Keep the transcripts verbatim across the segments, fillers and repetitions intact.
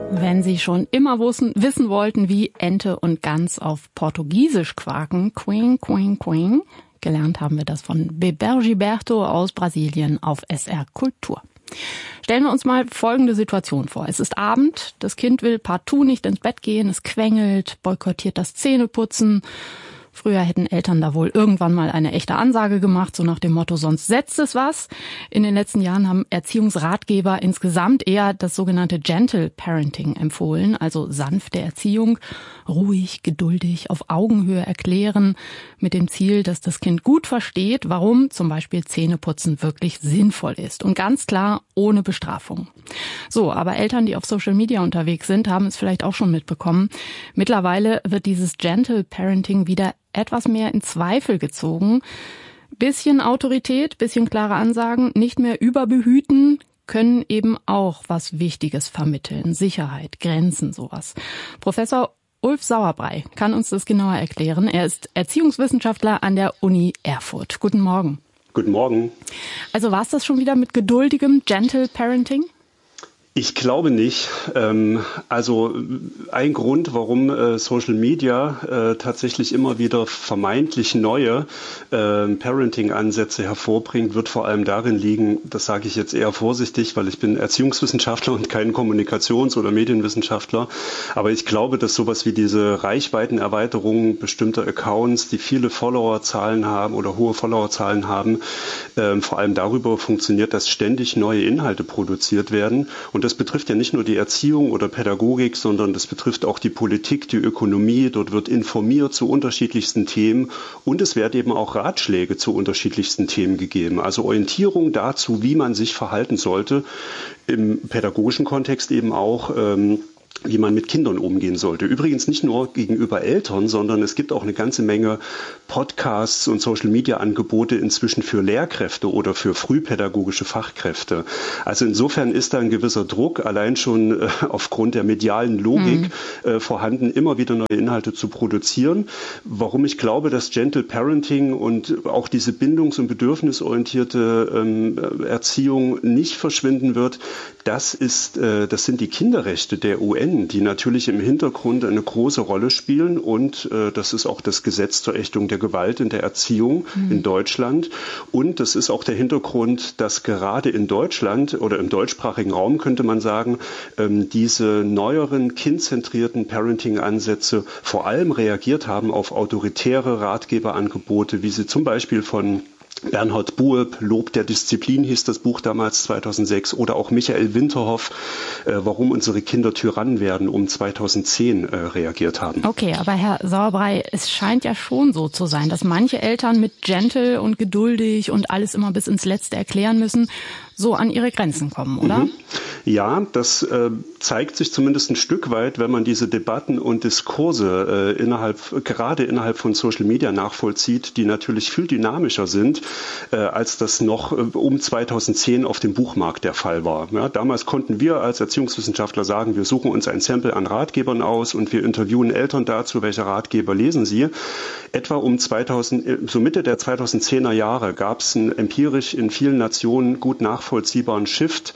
Wenn Sie schon immer wissen, wissen wollten, wie Ente und Gans auf Portugiesisch quaken, queen, queen, queen, gelernt haben wir das von Beber Gilberto aus Brasilien auf S R Kultur. Stellen wir uns mal folgende Situation vor. Es ist Abend, das Kind will partout nicht ins Bett gehen, es quengelt, boykottiert das Zähneputzen. Früher hätten Eltern da wohl irgendwann mal eine echte Ansage gemacht, so nach dem Motto, sonst setzt es was. In den letzten Jahren haben Erziehungsratgeber insgesamt eher das sogenannte Gentle Parenting empfohlen, also sanfte Erziehung, ruhig, geduldig, auf Augenhöhe erklären, mit dem Ziel, dass das Kind gut versteht, warum zum Beispiel Zähneputzen wirklich sinnvoll ist. Und ganz klar, ohne Bestrafung. So, aber Eltern, die auf Social Media unterwegs sind, haben es vielleicht auch schon mitbekommen. Mittlerweile wird dieses Gentle Parenting wieder etwas mehr in Zweifel gezogen. Bisschen Autorität, bisschen klare Ansagen, nicht mehr überbehüten, können eben auch was Wichtiges vermitteln. Sicherheit, Grenzen, sowas. Professor Ulf Sauerbrey kann uns das genauer erklären. Er ist Erziehungswissenschaftler an der Uni Erfurt. Guten Morgen. Guten Morgen. Also war es das schon wieder mit geduldigem Gentle Parenting? Ich glaube nicht. Also ein Grund, warum Social Media tatsächlich immer wieder vermeintlich neue Parenting-Ansätze hervorbringt, wird vor allem darin liegen, das sage ich jetzt eher vorsichtig, weil ich bin Erziehungswissenschaftler und kein Kommunikations- oder Medienwissenschaftler. Aber ich glaube, dass sowas wie diese Reichweitenerweiterung bestimmter Accounts, die viele Followerzahlen haben oder hohe Followerzahlen haben, vor allem darüber funktioniert, dass ständig neue Inhalte produziert werden. Und das betrifft ja nicht nur die Erziehung oder Pädagogik, sondern das betrifft auch die Politik, die Ökonomie. Dort wird informiert zu unterschiedlichsten Themen und es werden eben auch Ratschläge zu unterschiedlichsten Themen gegeben. Also Orientierung dazu, wie man sich verhalten sollte, im pädagogischen Kontext eben auch, ähm, wie man mit Kindern umgehen sollte. Übrigens nicht nur gegenüber Eltern, sondern es gibt auch eine ganze Menge Podcasts und Social-Media-Angebote inzwischen für Lehrkräfte oder für frühpädagogische Fachkräfte. Also insofern ist da ein gewisser Druck, allein schon äh, aufgrund der medialen Logik mhm. äh, vorhanden, immer wieder neue Inhalte zu produzieren. Warum ich glaube, dass Gentle Parenting und auch diese bindungs- und bedürfnisorientierte ähm, Erziehung nicht verschwinden wird, das ist, äh, das sind die Kinderrechte der U N, die natürlich im Hintergrund eine große Rolle spielen und äh, das ist auch das Gesetz zur Ächtung der Gewalt in der Erziehung mhm. in Deutschland und das ist auch der Hintergrund, dass gerade in Deutschland oder im deutschsprachigen Raum könnte man sagen, ähm, diese neueren kindzentrierten Parenting-Ansätze vor allem reagiert haben auf autoritäre Ratgeberangebote, wie sie zum Beispiel von Bernhard Bueb, Lob der Disziplin hieß das Buch damals zweitausendsechs oder auch Michael Winterhoff, äh, warum unsere Kinder Tyrannen werden, um zweitausendzehn äh, reagiert haben. Okay, aber Herr Sauerbrey, es scheint ja schon so zu sein, dass manche Eltern mit gentle und geduldig und alles immer bis ins Letzte erklären müssen, so an ihre Grenzen kommen, oder? Mhm. Ja, das äh, zeigt sich zumindest ein Stück weit, wenn man diese Debatten und Diskurse äh, innerhalb, gerade innerhalb von Social Media nachvollzieht, die natürlich viel dynamischer sind, äh, als das noch äh, um zweitausendzehn auf dem Buchmarkt der Fall war. Ja, damals konnten wir als Erziehungswissenschaftler sagen, wir suchen uns ein Sample an Ratgebern aus und wir interviewen Eltern dazu, welche Ratgeber lesen sie. Etwa um zweitausend, so Mitte der zweitausendzehner Jahre gab es ein empirisch in vielen Nationen gut nachvollziehbaren Shift,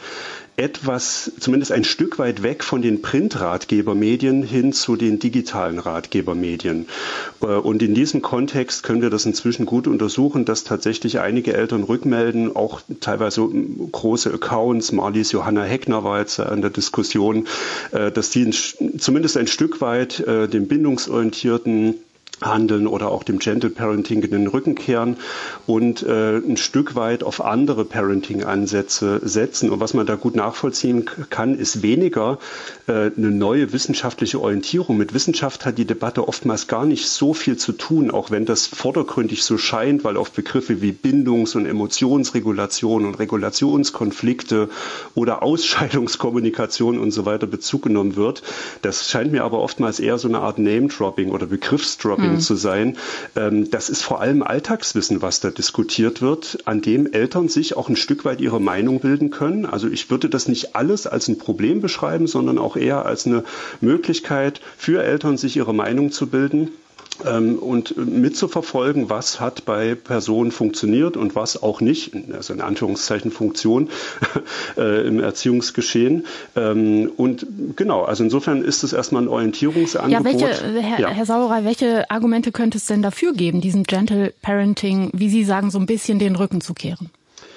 etwas, zumindest ein Stück weit weg von den Print-Ratgebermedien hin zu den digitalen Ratgebermedien. Und in diesem Kontext können wir das inzwischen gut untersuchen, dass tatsächlich einige Eltern rückmelden, auch teilweise große Accounts, Marlies Johanna Heckner war jetzt in der Diskussion, dass die zumindest ein Stück weit den bindungsorientierten Handeln oder auch dem Gentle Parenting in den Rücken kehren und äh, ein Stück weit auf andere Parenting-Ansätze setzen. Und was man da gut nachvollziehen kann, ist weniger äh, eine neue wissenschaftliche Orientierung. Mit Wissenschaft hat die Debatte oftmals gar nicht so viel zu tun, auch wenn das vordergründig so scheint, weil auf Begriffe wie Bindungs- und Emotionsregulation und Regulationskonflikte oder Ausscheidungskommunikation und so weiter Bezug genommen wird. Das scheint mir aber oftmals eher so eine Art Name-Dropping oder Begriffsdropping zu sein. Das ist vor allem Alltagswissen, was da diskutiert wird, an dem Eltern sich auch ein Stück weit ihre Meinung bilden können. Also ich würde das nicht alles als ein Problem beschreiben, sondern auch eher als eine Möglichkeit für Eltern, sich ihre Meinung zu bilden. und mitzuverfolgen, was hat bei Personen funktioniert und was auch nicht, also in Anführungszeichen Funktion im Erziehungsgeschehen. Und genau, also insofern ist es erstmal ein Orientierungsangebot. Ja, welche, Herr, ja. Herr Sauerer, welche Argumente könnte es denn dafür geben, diesem Gentle Parenting, wie Sie sagen, so ein bisschen den Rücken zu kehren?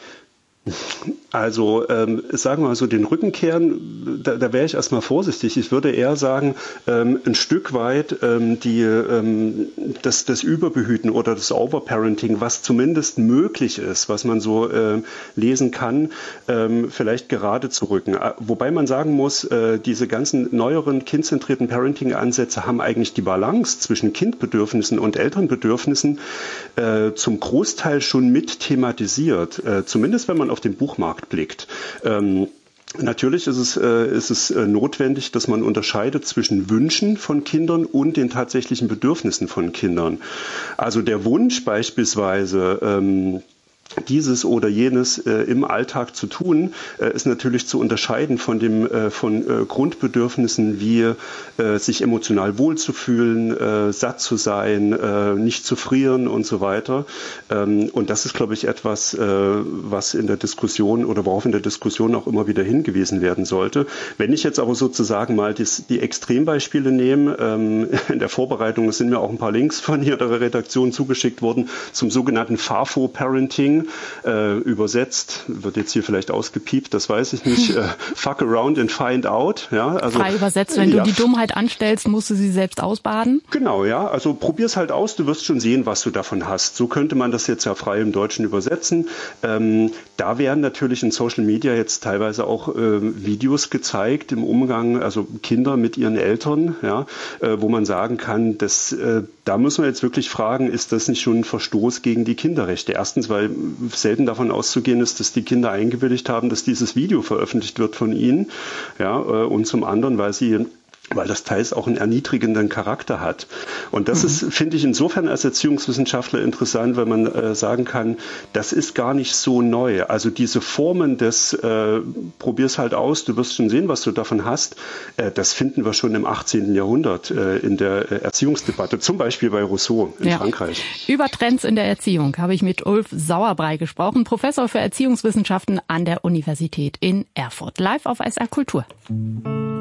Also ähm, sagen wir mal so, den Rücken kehren, da, da wäre ich erstmal vorsichtig. Ich würde eher sagen, ähm, ein Stück weit ähm, die, ähm, das, das Überbehüten oder das Overparenting, was zumindest möglich ist, was man so äh, lesen kann, ähm, vielleicht gerade zu rücken. Wobei man sagen muss, äh, diese ganzen neueren kindzentrierten Parenting-Ansätze haben eigentlich die Balance zwischen Kindbedürfnissen und Elternbedürfnissen äh, zum Großteil schon mit thematisiert. Äh, zumindest wenn man auf den Buchmarkt blickt. Ähm, Natürlich ist es, äh, ist es äh, notwendig, dass man unterscheidet zwischen Wünschen von Kindern und den tatsächlichen Bedürfnissen von Kindern. Also der Wunsch beispielsweise, ähm, dieses oder jenes äh, im Alltag zu tun, äh, ist natürlich zu unterscheiden von dem äh, von äh, Grundbedürfnissen wie äh, sich emotional wohlzufühlen, äh, satt zu sein, äh, nicht zu frieren und so weiter. Ähm, und das ist, glaube ich, etwas, äh, was in der Diskussion oder worauf in der Diskussion auch immer wieder hingewiesen werden sollte. Wenn ich jetzt aber sozusagen mal dies, die Extrembeispiele nehme, ähm, in der Vorbereitung sind mir auch ein paar Links von Ihrer Redaktion zugeschickt worden zum sogenannten F A F O-Parenting. Äh, übersetzt, wird jetzt hier vielleicht ausgepiept, das weiß ich nicht, äh, fuck around and find out. Ja, also, frei übersetzt, wenn ja. du die Dummheit anstellst, musst du sie selbst ausbaden. Genau, ja, also probier's halt aus, du wirst schon sehen, was du davon hast. So könnte man das jetzt ja frei im Deutschen übersetzen. Ähm, da werden natürlich in Social Media jetzt teilweise auch äh, Videos gezeigt im Umgang, also Kinder mit ihren Eltern, ja, äh, wo man sagen kann, dass, äh, da müssen wir jetzt wirklich fragen, ist das nicht schon ein Verstoß gegen die Kinderrechte? Erstens, weil selten davon auszugehen ist, dass die Kinder eingewilligt haben, dass dieses Video veröffentlicht wird von ihnen. Ja, und zum anderen, weil sie weil das teils auch einen erniedrigenden Charakter hat. Und das mhm. ist, finde ich, insofern als Erziehungswissenschaftler interessant, weil man äh, sagen kann, das ist gar nicht so neu. Also diese Formen des äh, probier's halt aus, du wirst schon sehen, was du davon hast, äh, das finden wir schon im achtzehnten Jahrhundert äh, in der äh, Erziehungsdebatte, zum Beispiel bei Rousseau in ja. Frankreich. Über Trends in der Erziehung habe ich mit Ulf Sauerbrey gesprochen, Professor für Erziehungswissenschaften an der Universität in Erfurt. Live auf S R Kultur.